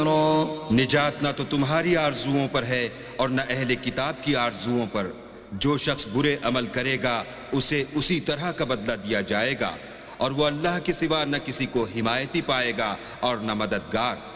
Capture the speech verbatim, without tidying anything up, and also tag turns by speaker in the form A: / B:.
A: निजात ना तो तुम्हारी आरजुओं पर है और न अहले किताब की आरजुओं पर। जो शख्स बुरे अमल करेगा उसे उसी तरह का बदला दिया जाएगा और वो अल्लाह के सिवा न किसी को हिमायती पाएगा और न मददगार।